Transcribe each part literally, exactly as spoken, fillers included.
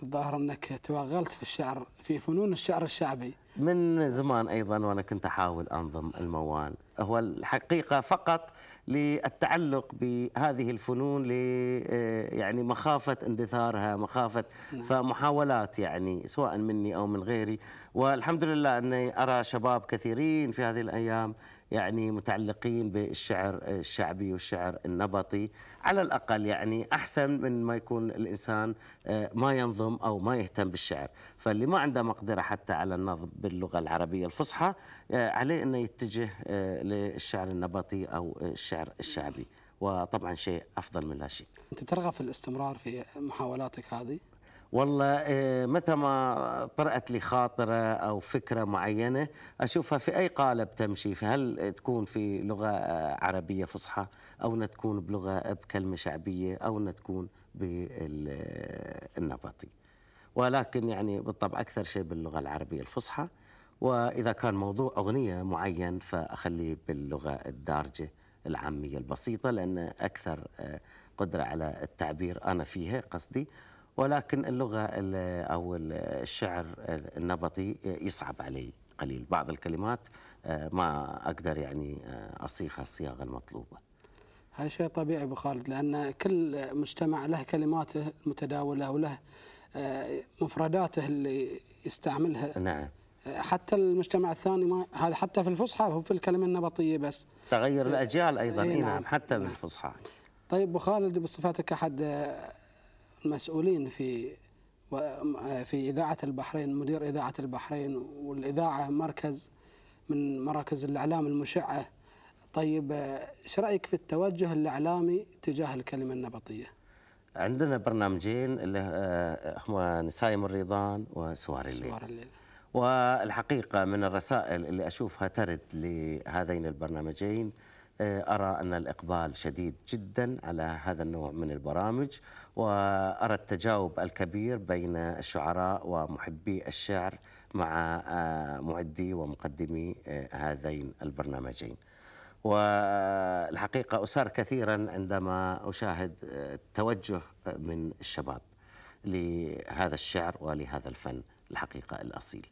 الظاهر أنك توغلت في الشعر، في فنون الشعر الشعبي من زمان أيضا، وأنا كنت أحاول أنظم الموال. هو الحقيقة فقط للتعلق بهذه الفنون ل يعني مخافة اندثارها، مخافة نعم. فمحاولات يعني سواء مني أو من غيري. والحمد لله أني أرى شباب كثيرين في هذه الأيام يعني متعلقين بالشعر الشعبي والشعر النبطي، على الأقل يعني أحسن من ما يكون الإنسان ما ينظم أو ما يهتم بالشعر. فاللي ما عنده مقدرة حتى على النظم باللغة العربية الفصحى عليه أنه يتجه للشعر النبطي أو الشعر الشعبي، وطبعا شيء أفضل من لا شيء. أنت ترغب في الاستمرار في محاولاتك هذه؟ والله متى ما طرأت لي خاطرة أو فكرة معينة أشوفها في أي قالب تمشي، فهل تكون في لغة عربية فصحى، أو أنها تكون بلغة بكلمة شعبية، أو أنها تكون بالنبطي. ولكن يعني بالطبع أكثر شيء باللغة العربية الفصحى، وإذا كان موضوع أغنية معين فأخليه باللغة الدارجة العامية البسيطة، لأن أكثر قدرة على التعبير أنا فيها قصدي. ولكن اللغة أو الشعر النبطي يصعب علي قليل، بعض الكلمات ما أقدر يعني أصيغها الصياغة المطلوبة. هذا شيء طبيعي أبو خالد، لأن كل مجتمع له كلماته المتداولة وله مفرداته اللي يستعملها. نعم. حتى المجتمع الثاني ما هذا، حتى في الفصحى هو في الكلمة النبطية بس. تغير الأجيال أيضا. إيه نعم. حتى نعم. بالفصحى. طيب أبو خالد، بصفتك أحد المسؤولين في في إذاعة البحرين، مدير إذاعة البحرين، والإذاعة مركز من مراكز الإعلام المشعة، طيب ايش رأيك في التوجه الإعلامي تجاه الكلمة النبطية؟ عندنا برنامجين اللي هو نسايم الريضان وسوار الليل. سوار الليل. والحقيقة من الرسائل اللي أشوفها ترد لهذين البرنامجين أرى أن الإقبال شديد جدا على هذا النوع من البرامج، وأرى التجاوب الكبير بين الشعراء ومحبي الشعر مع معدي ومقدمي هذين البرنامجين. والحقيقة أسر كثيرا عندما أشاهد توجه من الشباب لهذا الشعر ولهذا الفن الحقيقة الأصيل.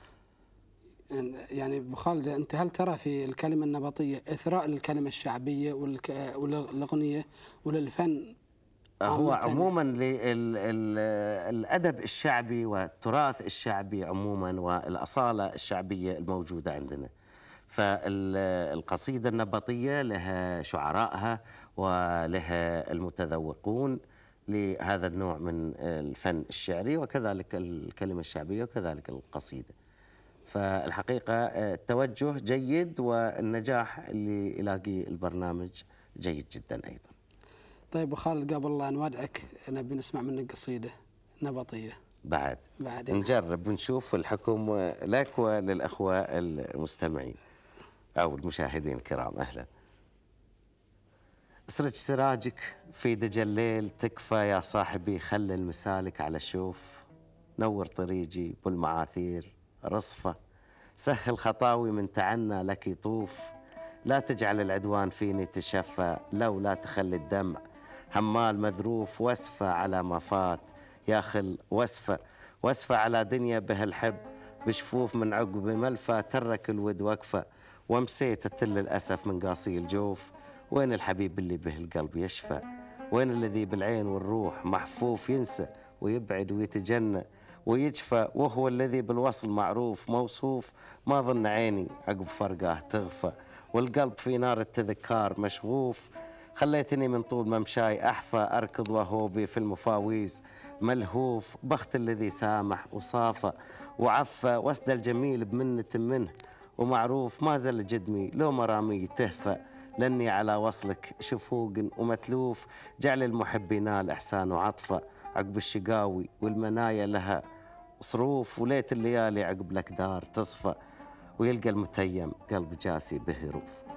يعني أبو خالد، أنت هل ترى في الكلمة النبطية إثراء للكلمة الشعبية والأغنية وللفن؟ هو عموما للأدب الشعبي والتراث الشعبي عموما والأصالة الشعبية الموجودة عندنا. فالقصيدة النبطية لها شعرائها ولها المتذوقون لهذا النوع من الفن الشعري، وكذلك الكلمة الشعبية وكذلك القصيدة. فالحقيقة التوجه جيد، والنجاح اللي يلاقيه البرنامج جيد جدا أيضا. طيب أبو خالد، قبل لا نودعك نبي نسمع منك قصيدة نبطية. بعد بعد نجرب ونشوف، الحكم لك وللأخوة المستمعين أو المشاهدين الكرام. أهلا. اسرج سراجك في دجى الليل، تكفى يا صاحبي خل المسالك على الشوف، نور طريقي بالمعاثير رصفة، سهل خطاوي من تعنى لك يطوف، لا تجعل العدوان فيني تشفى، لو لا تخلي الدمع همال مذروف، واسفة على ما فات يا خل واسفة، واسفة على دنيا بها الحب بشفوف من عقب ملفى، ترك الود وقفة ومسيت تل الأسف من قاصي الجوف، وين الحبيب اللي به القلب يشفى، وين الذي بالعين والروح محفوف ينسى ويبعد ويتجنى ويجفى، وهو الذي بالوصل معروف موصوف، ما ظن عيني عقب فرقاه تغفى، والقلب في نار التذكار مشغوف، خليتني من طول ممشاي أحفى أركض وهوبي في المفاويز ملهوف، بخت الذي سامح وصافى وعفى، واسدى الجميل بمنة منه ومعروف، ما زل جدمي لو مرامي تهفى، لاني على وصلك شفوق ومتلوف، جعل المحب ينال إحسان وعطفة، عقب الشقاوي والمنايا لها صروف، وليت الليالي عقب لك دار تصفى، ويلقى المتيم قلب جاسي به روف.